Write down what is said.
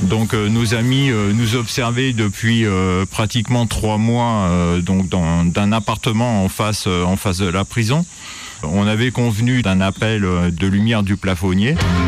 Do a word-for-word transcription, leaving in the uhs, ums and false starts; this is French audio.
Donc euh, nos amis euh, nous observaient depuis euh, pratiquement trois mois euh, donc dans, d'un appartement en face, euh, en face de la prison. On avait convenu d'un appel de lumière du plafonnier.